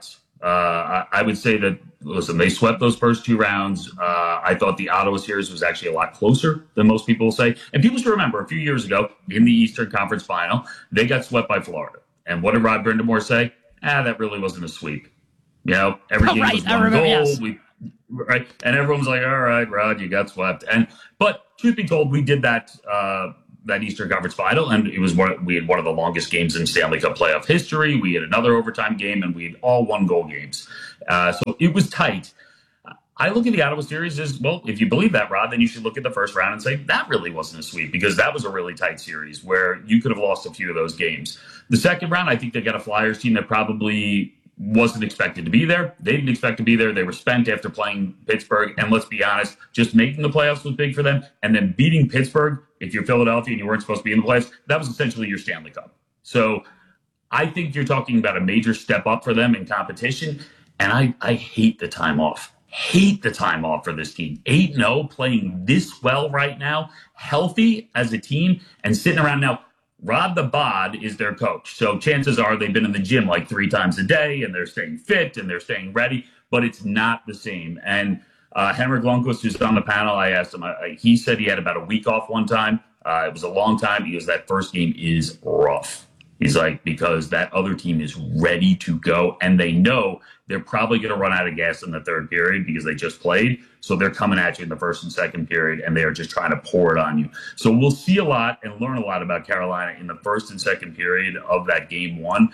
I would say that, listen, they swept those first 2 rounds. I thought the Ottawa series was actually a lot closer than most people will say. And people should remember a few years ago in the Eastern Conference Final, they got swept by Florida. And what did Rod Brindamore say? That really wasn't a sweep. You know, every game was one goal. Yes. Right. And everyone's like, all right, Rod, you got swept. But truth be told, we did that Eastern Conference Final, and it was we had one of the longest games in Stanley Cup playoff history. We had another overtime game, and we had all 1-goal games. So it was tight. I look at the Ottawa series as, well, if you believe that, Rod, then you should look at the first round and say that really wasn't a sweep, because that was a really tight series where you could have lost a few of those games. The second round, I think they got a Flyers team that probably wasn't expected to be there. They didn't expect to be there. They were spent after playing Pittsburgh. And let's be honest, just making the playoffs was big for them. And then beating Pittsburgh, if you're Philadelphia and you weren't supposed to be in the playoffs, that was essentially your Stanley Cup. So I think you're talking about a major step up for them in competition. And I hate the time off. Hate the time off for this team. 8-0, playing this well right now, healthy as a team, and sitting around now. Rod the Bod is their coach. So chances are they've been in the gym like 3 times a day, and they're staying fit and they're staying ready, but it's not the same. And Henrik Lundqvist, who's on the panel, I asked him, he said he had about a week off one time. It was a long time because that first game is rough. He's like, because that other team is ready to go, and they know they're probably going to run out of gas in the third period because they just played. So they're coming at you in the first and second period, and they are just trying to pour it on you. So we'll see a lot and learn a lot about Carolina in the first and second period of that game one.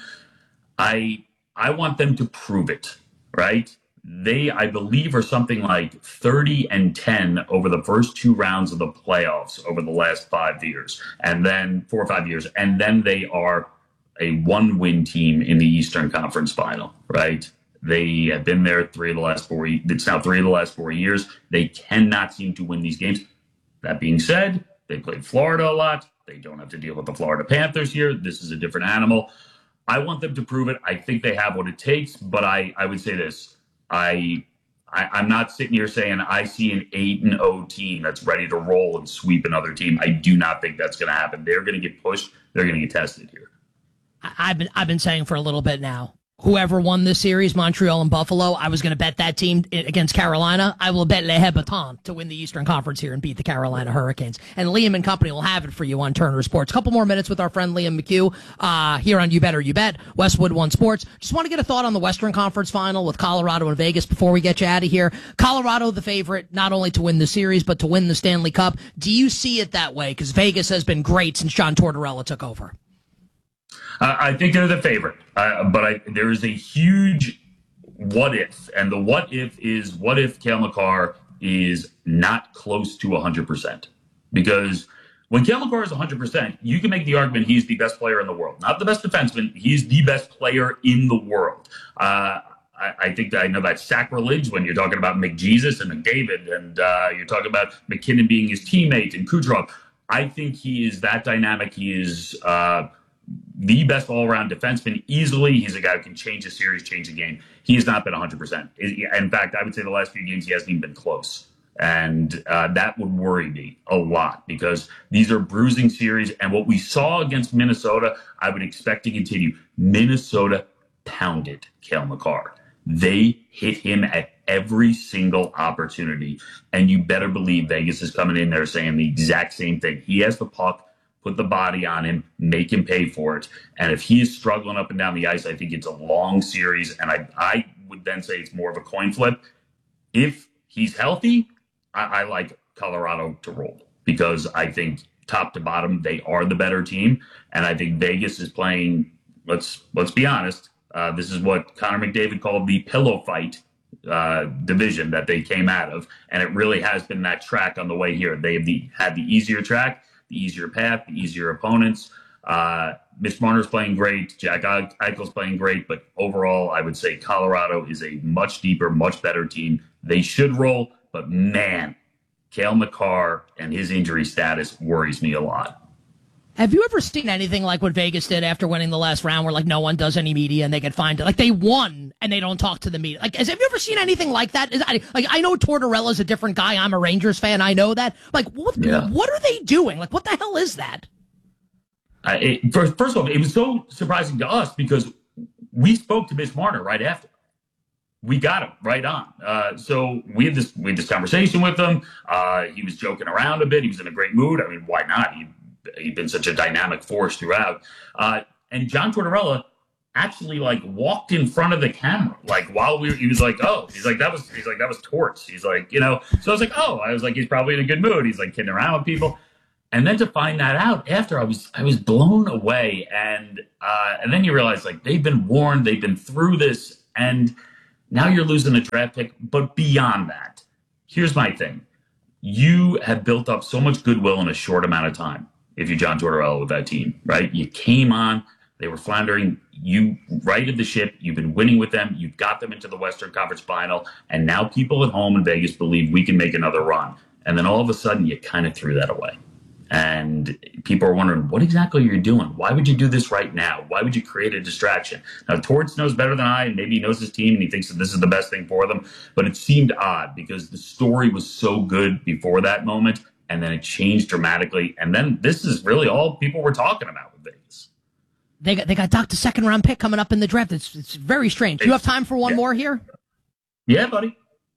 I want them to prove it, right? They, I believe, are something like 30-10 over the first 2 rounds of the playoffs over the last 5 years, and then 4 or 5 years. And then they are a 1-win team in the Eastern Conference Final, right? They have been there 3 of the last 4. It's now 3 of the last 4 years. They cannot seem to win these games. That being said, they played Florida a lot. They don't have to deal with the Florida Panthers here. This is a different animal. I want them to prove it. I think they have what it takes, but I would say this. I'm not sitting here saying I see an 8-0 team that's ready to roll and sweep another team. I do not think that's going to happen. They're going to get pushed. They're going to get tested here. I've been saying for a little bit now, whoever won this series, Montreal and Buffalo, I was going to bet that team against Carolina. I will bet Les Habitants to win the Eastern Conference here and beat the Carolina Hurricanes. And Liam and company will have it for you on Turner Sports. Couple more minutes with our friend Liam McHugh here on You Better You Bet, Westwood One Sports. Just want to get a thought on the Western Conference Final with Colorado and Vegas before we get you out of here. Colorado, the favorite, not only to win the series, but to win the Stanley Cup. Do you see it that way? Because Vegas has been great since John Tortorella took over. I think they're the favorite, but there is a huge what if, and the what if is what if Cale Makar is not close to 100%? Because when Cale Makar is 100%, you can make the argument he's the best player in the world. Not the best defenseman, he's the best player in the world. I think that I know that's sacrilege when you're talking about McJesus and McDavid, and you're talking about McKinnon being his teammate and Kucherov. I think he is that dynamic. He is the best all-around defenseman easily. He's a guy who can change a series, change a game. He has not been 100%. In fact, I would say the last few games he hasn't even been close. And that would worry me a lot because these are bruising series. And what we saw against Minnesota, I would expect to continue. Minnesota pounded Cale Makar. They hit him at every single opportunity. And you better believe Vegas is coming in there saying the exact same thing. He has the puck. Put the body on him, make him pay for it. And if he is struggling up and down the ice, I think it's a long series. And I would then say it's more of a coin flip. If he's healthy, I like Colorado to roll because I think top to bottom, they are the better team. And I think Vegas is playing, let's be honest, this is what Connor McDavid called the pillow fight division that they came out of. And it really has been that track on the way here. They have had the easier track, the easier path, the easier opponents. Mitch Marner's playing great. Jack Eichel's playing great. But overall, I would say Colorado is a much deeper, much better team. They should roll. But, man, Cale Makar and his injury status worries me a lot. Have you ever seen anything like what Vegas did after winning the last round where, like, no one does any media and they get fined? Like, they won and they don't talk to the media. Like, have you ever seen anything like that? I know Tortorella's a different guy. I'm a Rangers fan. I know that. Like, what are they doing? Like, what the hell is that? First of all, it was so surprising to us because we spoke to Mitch Marner right after. we got him right on. So we had this conversation with him. He was joking around a bit. He was in a great mood. I mean, why not? He'd been such a dynamic force throughout. And John Tortorella actually walked in front of the camera, while he was like, oh, that was Torts. He's like, so I was like, oh, I was like, he's probably in a good mood. He's kidding around with people. And then to find that out after, I was blown away. And then you realize they've been warned, they've been through this, and now you're losing a draft pick. But beyond that, here's my thing. You have built up so much goodwill in a short amount of time. If you're John Tortorella with that team, right? You came on, they were floundering. You righted the ship. You've been winning with them. You got them into the Western Conference Final. And now people at home in Vegas believe we can make another run. And then all of a sudden, you kind of threw that away. And people are wondering, what exactly are you doing? Why would you do this right now? Why would you create a distraction? Now, Torts knows better than I, and maybe he knows his team, and he thinks that this is the best thing for them. But it seemed odd because the story was so good before that moment, and then it changed dramatically. And then this is really all people were talking about with Vegas. They got Doc's second-round pick coming up in the draft. It's very strange. You have time for one more here? Yeah, buddy.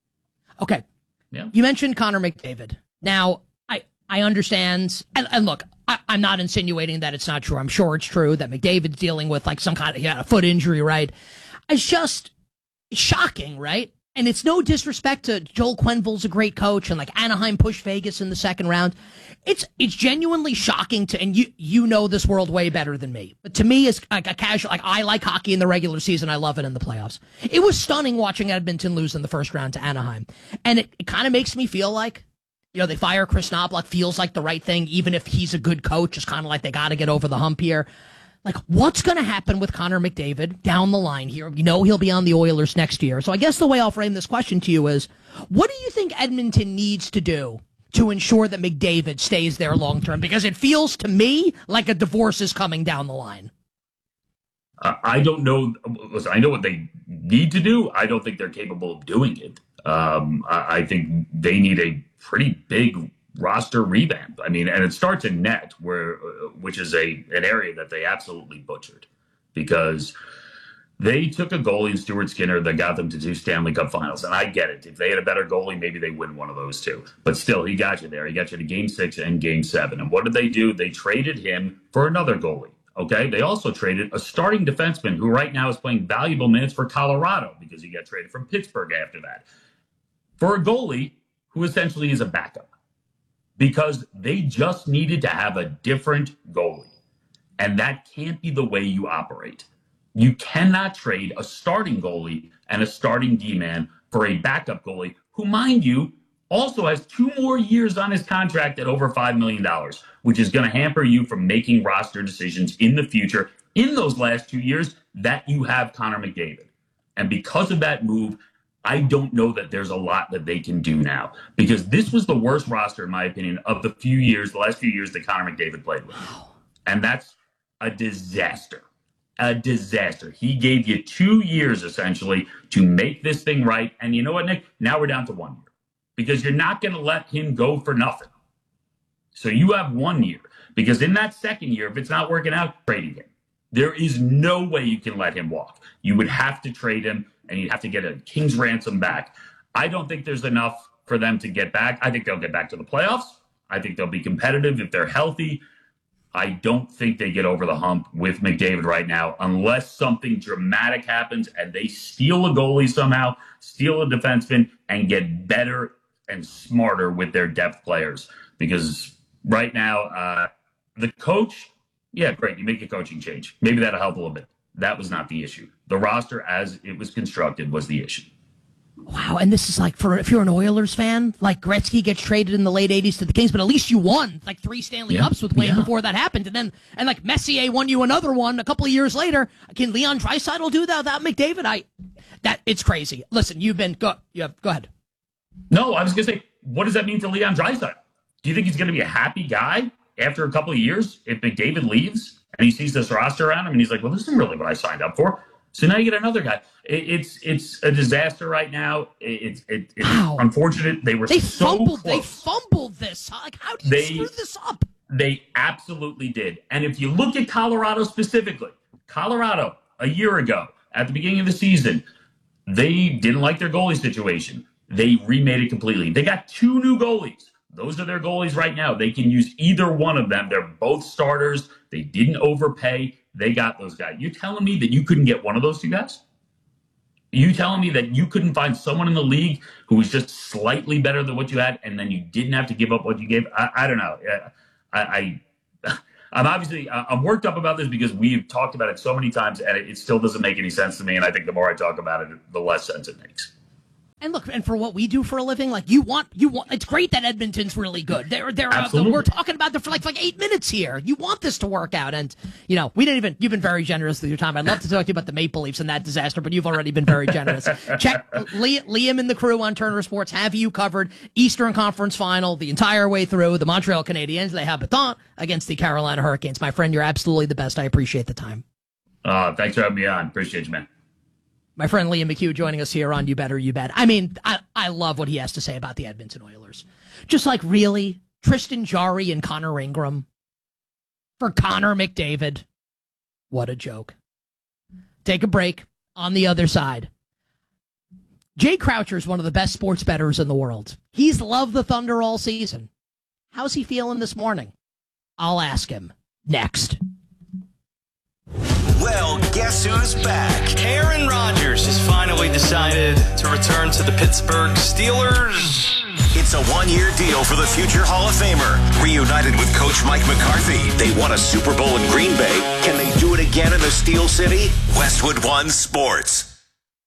Okay. Yeah. You mentioned Connor McDavid. Now, I understand, and look, I'm not insinuating that it's not true. I'm sure it's true that McDavid's dealing with some kind of a foot injury, right? It's just shocking, right? And it's no disrespect to Joel Quenneville's a great coach, and Anaheim pushed Vegas in the second round. It's genuinely shocking and you know this world way better than me. But to me, it's a casual, I like hockey in the regular season. I love it in the playoffs. It was stunning watching Edmonton lose in the first round to Anaheim. And it kind of makes me feel like, they fire Chris Knoblauch feels like the right thing, even if he's a good coach. It's kind of they got to get over the hump here. What's going to happen with Connor McDavid down the line here? He'll be on the Oilers next year. So I guess the way I'll frame this question to you is, what do you think Edmonton needs to do to ensure that McDavid stays there long term? Because it feels to me like a divorce is coming down the line. I don't know. Listen, I know what they need to do. I don't think they're capable of doing it. I think they need a pretty big roster revamp. I mean, and it starts in net, which is an area that they absolutely butchered, because they took a goalie in Stuart Skinner that got them to 2 Stanley Cup finals. And I get it. If they had a better goalie, maybe they win one of those two. But still, he got you there. He got you to Game 6 and Game 7. And what did they do? They traded him for another goalie. Okay. They also traded a starting defenseman who right now is playing valuable minutes for Colorado, because he got traded from Pittsburgh after that, for a goalie who essentially is a backup, because they just needed to have a different goalie. And that can't be the way you operate. You cannot trade a starting goalie and a starting D-man for a backup goalie who, mind you, also has 2 more years on his contract at over $5 million, which is going to hamper you from making roster decisions in the future in those last 2 years that you have Connor McDavid. And because of that move, I don't know that there's a lot that they can do now, because this was the worst roster, in my opinion, of the last few years that Connor McDavid played with. And that's a disaster. A disaster. He gave you 2 years, essentially, to make this thing right. And you know what, Nick? Now we're down to 1 year, because you're not going to let him go for nothing. So you have 1 year, because in that second year, if it's not working out, trading him. There is no way you can let him walk. You would have to trade him, and you'd have to get a king's ransom back. I don't think there's enough for them to get back. I think they'll get back to the playoffs. I think they'll be competitive if they're healthy. I don't think they get over the hump with McDavid right now, unless something dramatic happens and they steal a goalie somehow, steal a defenseman, and get better and smarter with their depth players. Because right now, the coach, yeah, great, you make a coaching change. Maybe that'll help a little bit. That was not the issue. The roster as it was constructed was the issue. Wow, and this is if you're an Oilers fan, Gretzky gets traded in the late 80s to the Kings, but at least you won 3 Stanley Cups with Wayne before that happened. And Messier won you another one a couple of years later. Can Leon Draisaitl do that without McDavid? It's crazy. Listen, go ahead. No, I was going to say, what does that mean to Leon Draisaitl? Do you think he's going to be a happy guy after a couple of years if McDavid leaves and he sees this roster around him and he's like, well, this isn't really what I signed up for? So now you get another guy. It's a disaster right now. It's unfortunate. They fumbled. They fumbled this. How do you screw this up? They absolutely did. And if you look at Colorado specifically, Colorado a year ago at the beginning of the season, They didn't like their goalie situation. They remade it completely. They got 2 new goalies. Those are their goalies right now. They can use either one of them. They're both starters. They didn't overpay. They got those guys. You telling me that you couldn't get one of those 2 guys? You telling me that you couldn't find someone in the league who was just slightly better than what you had, and then you didn't have to give up what you gave? I don't know. I'm worked up about this because we've talked about it so many times, and it still doesn't make any sense to me. And I think the more I talk about it, the less sense it makes. And look, and for what we do for a living, like you want, it's great that Edmonton's really good. We're talking about it for like 8 minutes here. You want this to work out. And, you've been very generous with your time. I'd love to talk to you about the Maple Leafs and that disaster, but you've already been very generous. Check Liam and the crew on Turner Sports have you covered. Eastern Conference Final, the entire way through. The Montreal Canadiens, Les Habitants against the Carolina Hurricanes. My friend, you're absolutely the best. I appreciate the time. Thanks for having me on. Appreciate you, man. My friend Liam McHugh joining us here on You Better You Bet. I mean, I love what he has to say about the Edmonton Oilers. Just like, really? Tristan Jarry and Connor Ingram? For Connor McDavid? What a joke. Take a break. On the other side, Jay Croucher is one of the best sports bettors in the world. He's loved the Thunder all season. How's he feeling this morning? I'll ask him next. Well, guess who's back? Aaron Rodgers has finally decided to return to the Pittsburgh Steelers. It's a one-year deal for the future Hall of Famer. Reunited with Coach Mike McCarthy, they won a Super Bowl in Green Bay. Can they do it again in the Steel City? Westwood One Sports.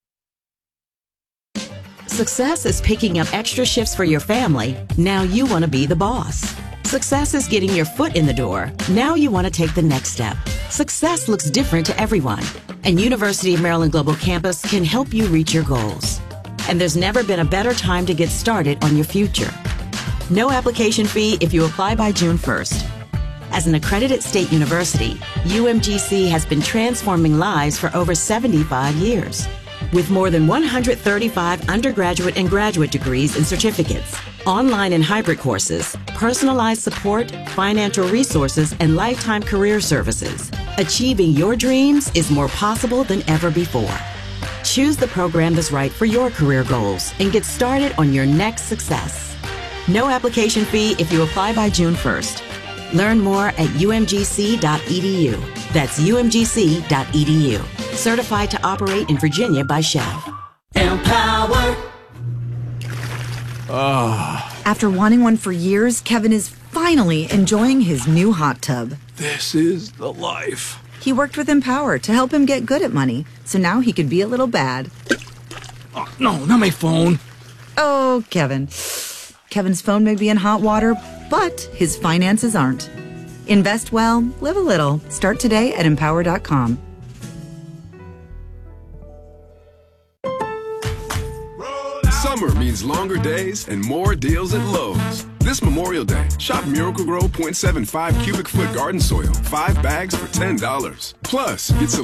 Success is picking up extra shifts for your family. Now you want to be the boss. Success is getting your foot in the door. Now you want to take the next step. Success looks different to everyone, and University of Maryland Global Campus can help you reach your goals. And there's never been a better time to get started on your future. No application fee if you apply by June 1st. As an accredited state university, UMGC has been transforming lives for over 75 years. With more than 135 undergraduate and graduate degrees and certificates, online and hybrid courses, personalized support, financial resources, and lifetime career services, achieving your dreams is more possible than ever before. Choose the program that's right for your career goals and get started on your next success. No application fee if you apply by June 1st. Learn more at umgc.edu. That's umgc.edu. Certified to operate in Virginia by Shell. Empower. After wanting one for years, Kevin is finally enjoying his new hot tub. This is the life. He worked with Empower to help him get good at money, so now he could be a little bad. Oh, no, not my phone. Oh, Kevin. Kevin's phone may be in hot water, but his finances aren't. Invest well, live a little. Start today at empower.com. Summer means longer days and more deals at Lowe's. This Memorial Day, shop Miracle-Gro 0.75 cubic foot garden soil, 5 bags for $10. Plus, get